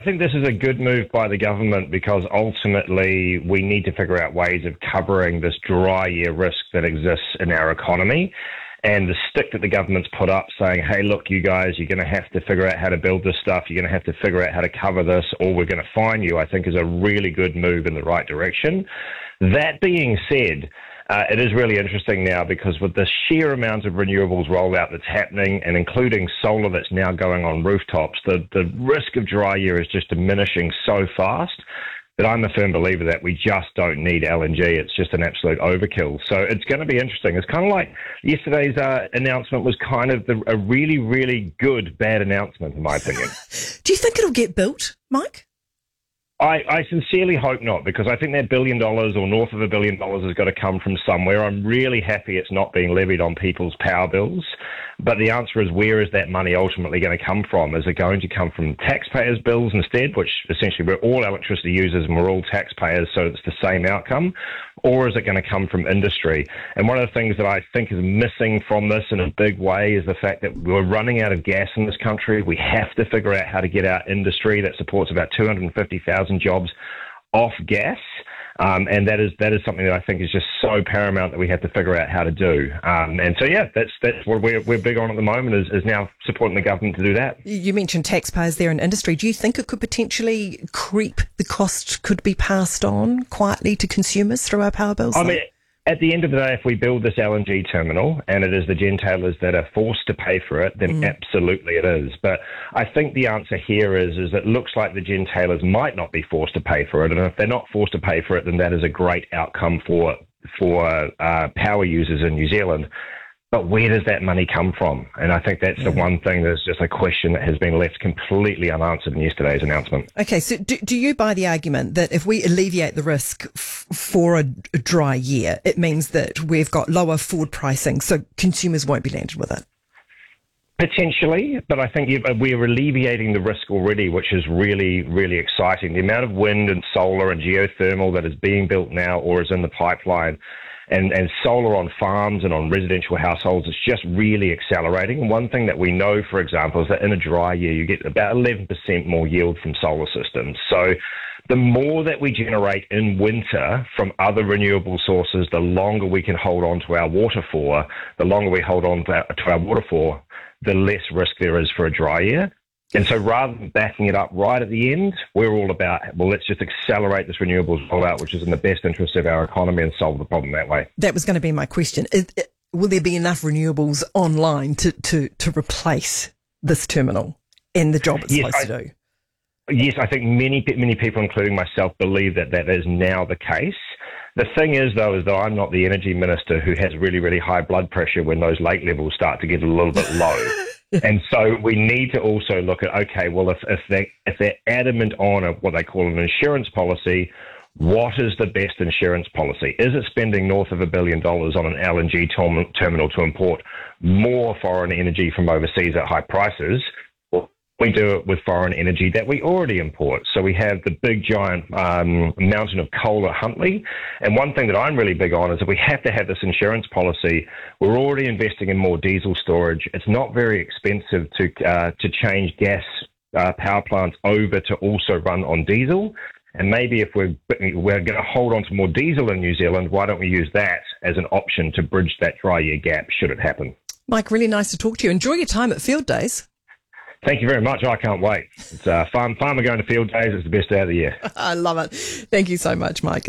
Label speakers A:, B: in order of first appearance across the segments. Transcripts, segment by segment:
A: think this is a good move by the government because ultimately we need to figure out ways of covering this dry year risk that exists in our economy. And the stick that the government's put up saying, hey, look, you guys, you're going to have to figure out how to build this stuff. You're going to have to figure out how to cover this or we're going to fine you, I think is a really good move in the right direction. That being said, it is really interesting now because with the sheer amount of renewables rollout that's happening and including solar that's now going on rooftops, the risk of dry year is just diminishing so fast that I'm a firm believer that we just don't need LNG. It's just an absolute overkill. So it's going to be interesting. It's kind of like yesterday's announcement was kind of a really, really good, bad announcement, in my opinion.
B: Do you think it'll get built, Mike?
A: I sincerely hope not, because I think that $1 billion or north of $1 billion has got to come from somewhere. I'm really happy it's not being levied on people's power bills. But the answer is, where is that money ultimately going to come from? Is it going to come from taxpayers' bills instead, which essentially we're all electricity users and we're all taxpayers, so it's the same outcome? Or is it going to come from industry? And one of the things that I think is missing from this in a big way is the fact that we're running out of gas in this country. We have to figure out how to get our industry that supports about 250,000 jobs off gas. And that is something that I think is just so paramount that we have to figure out how to do. And so, yeah, that's what we're big on at the moment is now supporting the government to do that.
B: You mentioned taxpayers there in industry. Do you think it could potentially creep? The cost could be passed on quietly to consumers through our power bills?
A: I mean, at the end of the day, if we build this LNG terminal and it is the gentailers that are forced to pay for it, then absolutely it is. But I think the answer here is it looks like the gentailers might not be forced to pay for it. And if they're not forced to pay for it, then that is a great outcome for power users in New Zealand. But where does that money come from? And I think that's the one thing that's just a question that has been left completely unanswered in yesterday's announcement.
B: Okay, so do you buy the argument that if we alleviate the risk for a dry year, it means that we've got lower forward pricing, so consumers won't be landed with it?
A: Potentially, but I think we're alleviating the risk already, which is really, really exciting. The amount of wind and solar and geothermal that is being built now or is in the pipeline, and solar on farms and on residential households, it's just really accelerating. And one thing that we know, for example, is that in a dry year, you get about 11% more yield from solar systems. So the more that we generate in winter from other renewable sources, the longer we can hold on to our water for, the longer we hold on to our water for, the less risk there is for a dry year. And so rather than backing it up right at the end, we're all about, well, let's just accelerate this renewables rollout, which is in the best interest of our economy, and solve the problem that way.
B: That was going to be my question. Will there be enough renewables online to replace this terminal and the job it's supposed to do?
A: Yes, I think many people, including myself, believe that is now the case. The thing is, though, is that I'm not the energy minister who has really, really high blood pressure when those lake levels start to get a little bit low. And so we need to also look at, okay, well, if they're adamant on what they call an insurance policy, what is the best insurance policy? Is it spending north of $1 billion on an LNG terminal to import more foreign energy from overseas at high prices? We do it with foreign energy that we already import. So we have the big giant mountain of coal at Huntly. And one thing that I'm really big on is that we have to have this insurance policy. We're already investing in more diesel storage. It's not very expensive to change gas power plants over to also run on diesel. And maybe if we're going to hold on to more diesel in New Zealand, why don't we use that as an option to bridge that dry year gap should it happen?
B: Mike, really nice to talk to you. Enjoy your time at Field Days.
A: Thank you very much. I can't wait. It's farmer going to field days. It's the best day of the year.
B: I love it. Thank you so much, Mike.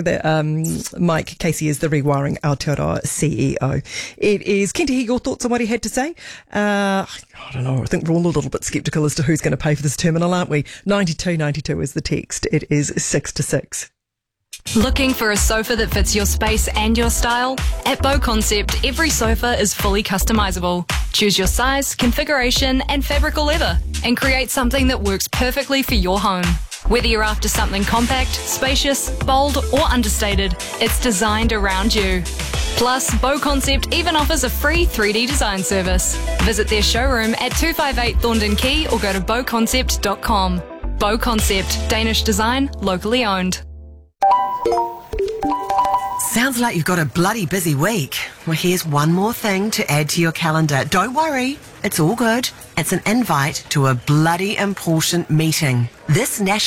B: Mike Casey is the Rewiring Aotearoa CEO. It is keen to hear your thoughts on what he had to say. I don't know. I think we're all a little bit sceptical as to who's going to pay for this terminal, aren't we? 9292 is the text. It is 6 to 6.
C: Looking for a sofa that fits your space and your style? At Bow Concept, every sofa is fully customizable. Choose your size, configuration, and fabric or leather, and create something that works perfectly for your home. Whether you're after something compact, spacious, bold, or understated, it's designed around you. Plus, Bow Concept even offers a free 3D design service. Visit their showroom at 258 Thorndon Quay or go to bowconcept.com. Bow Concept, Danish design, locally owned.
D: Sounds like you've got a bloody busy week. Well, here's one more thing to add to your calendar. Don't worry, it's all good. It's an invite to a bloody important meeting. This national